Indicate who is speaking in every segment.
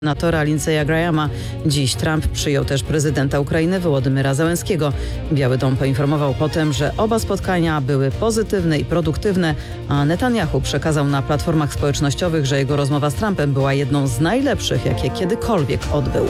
Speaker 1: Senatora Lindsaya Grahama. Dziś Trump przyjął też prezydenta Ukrainy Wołodymyra Zełenskiego. Biały Dom poinformował potem, że oba spotkania były pozytywne i produktywne, a Netanyahu przekazał na platformach społecznościowych, że jego rozmowa z Trumpem była jedną z najlepszych, jakie kiedykolwiek odbył.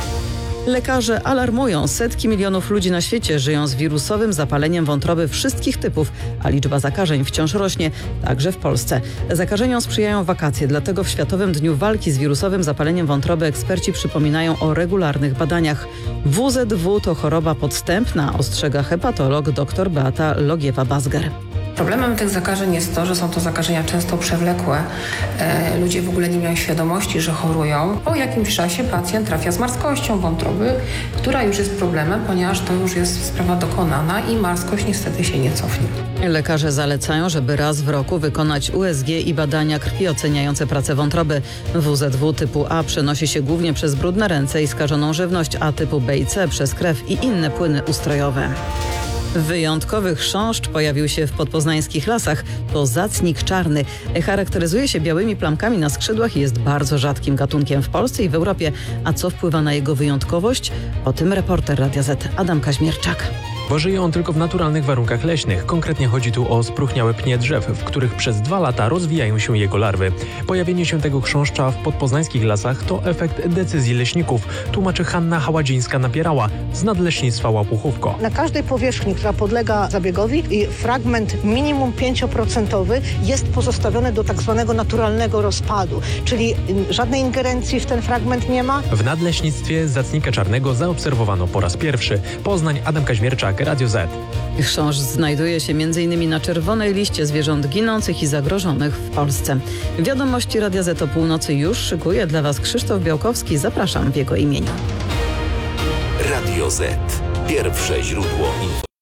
Speaker 1: Lekarze alarmują. Setki milionów ludzi na świecie żyją z wirusowym zapaleniem wątroby wszystkich typów, a liczba zakażeń wciąż rośnie, także w Polsce. Zakażeniom sprzyjają wakacje, dlatego w Światowym Dniu Walki z wirusowym zapaleniem wątroby eksperci przypominają o regularnych badaniach. WZW to choroba podstępna, ostrzega hepatolog dr Beata Logiewa-Bazger.
Speaker 2: Problemem tych zakażeń jest to, że są to zakażenia często przewlekłe. Ludzie w ogóle nie mają świadomości, że chorują. Po jakimś czasie pacjent trafia z marskością wątroby, która już jest problemem, ponieważ to już jest sprawa dokonana i marskość niestety się nie cofnie.
Speaker 1: Lekarze zalecają, żeby raz w roku wykonać USG i badania krwi oceniające pracę wątroby. WZW typu A przenosi się głównie przez brudne ręce i skażoną żywność, a typu B i C przez krew i inne płyny ustrojowe. Wyjątkowy chrząszcz pojawił się w podpoznańskich lasach. To zacnik czarny. Charakteryzuje się białymi plamkami na skrzydłach i jest bardzo rzadkim gatunkiem w Polsce i w Europie. A co wpływa na jego wyjątkowość? O tym reporter Radia Z Adam Kaźmierczak.
Speaker 3: Bo żyje on tylko w naturalnych warunkach leśnych. Konkretnie chodzi tu o spróchniałe pnie drzew, w których przez 2 lata rozwijają się jego larwy. Pojawienie się tego chrząszcza w podpoznańskich lasach to efekt decyzji leśników, tłumaczy Hanna Haładzińska-Napierała z Nadleśnictwa Łapuchówko.
Speaker 4: Na każdej powierzchni, która podlega zabiegowi, fragment minimum 5% jest pozostawiony do tak zwanego naturalnego rozpadu, czyli żadnej ingerencji w ten fragment nie ma.
Speaker 3: W Nadleśnictwie zacnika czarnego zaobserwowano po raz pierwszy. Poznań, Adam Kaźmierczak, Radio Z.
Speaker 1: Chrząszcz znajduje się m.in. na czerwonej liście zwierząt ginących i zagrożonych w Polsce. Wiadomości Radia Z o północy już szykuje dla Was Krzysztof Białkowski. Zapraszam w jego imieniu.
Speaker 5: Radio Z. Pierwsze źródło informacji.